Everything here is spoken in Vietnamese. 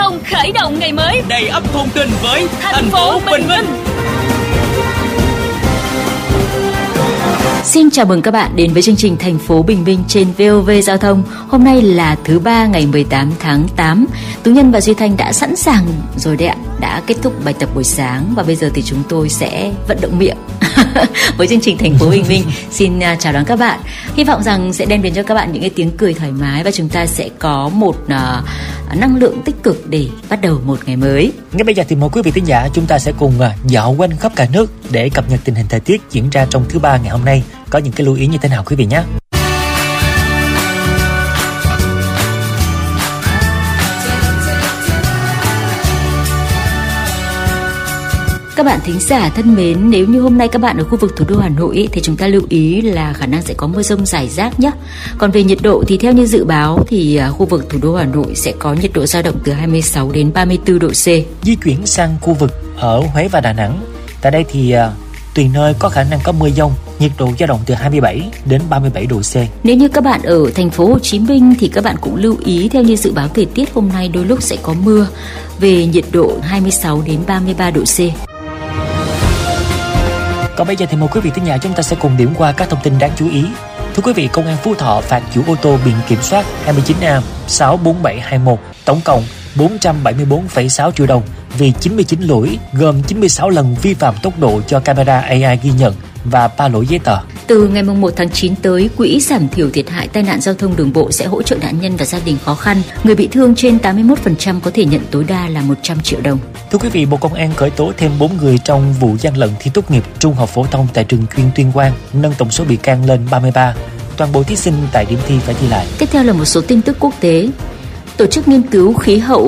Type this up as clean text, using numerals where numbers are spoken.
thông khởi động ngày mới, đầy ắp thông tin với thành phố Bình Minh. Xin chào mừng các bạn đến với chương trình Thành phố Bình Minh trên VOV Giao thông. Hôm nay là thứ ba ngày 18 tháng 8. Tú Nhân và Duy Thanh đã sẵn sàng rồi đấy ạ. Đã kết thúc bài tập buổi sáng và bây giờ thì chúng tôi sẽ vận động miệng với chương trình Thành phố Bình Minh. Xin chào đón các bạn. Hy vọng rằng sẽ đem đến cho các bạn những cái tiếng cười thoải mái và chúng ta sẽ có một năng lượng tích cực để bắt đầu một ngày mới. Ngay bây giờ thì mời quý vị thính giả chúng ta sẽ cùng dạo quanh khắp cả nước để cập nhật tình hình thời tiết diễn ra trong thứ ba ngày hôm nay. Có những cái lưu ý như thế nào quý vị nhé? Các bạn thính giả thân mến, nếu như hôm nay các bạn ở khu vực thủ đô Hà Nội thì chúng ta lưu ý là khả năng sẽ có mưa rông rải rác nhé. Còn về nhiệt độ thì theo như dự báo thì khu vực thủ đô Hà Nội sẽ có nhiệt độ dao động từ 26 đến 34 độ C. Di chuyển sang khu vực ở Huế và Đà Nẵng. Tại đây thì tùy nơi có khả năng có mưa dông, nhiệt độ dao động từ 27 đến 37 độ C. Nếu như các bạn ở thành phố Hồ Chí Minh thì các bạn cũng lưu ý theo như dự báo thời tiết hôm nay đôi lúc sẽ có mưa, về nhiệt độ 26 đến 33 độ C. Còn bây giờ thì mời quý vị thính giả chúng ta sẽ cùng điểm qua các thông tin đáng chú ý. Thưa quý vị, Công an Phú Thọ phạt chủ ô tô biển kiểm soát 29A64721 tổng cộng 474,6 triệu đồng vì 99 lỗi, gồm 96 lần vi phạm tốc độ cho camera AI ghi nhận và 3 lỗi giấy tờ. Từ ngày 1 tháng 9 tới, Quỹ giảm thiểu thiệt hại tai nạn giao thông đường bộ sẽ hỗ trợ nạn nhân và gia đình khó khăn. Người bị thương trên 81% có thể nhận tối đa là 100 triệu đồng. Thưa quý vị, Bộ Công an khởi tố thêm 4 người trong vụ gian lận thi tốt nghiệp trung học phổ thông tại trường chuyên Tuyên Quang, nâng tổng số bị can lên 33. Toàn bộ thí sinh tại điểm thi phải thi lại. Tiếp theo là một số tin tức quốc tế. Tổ chức nghiên cứu khí hậu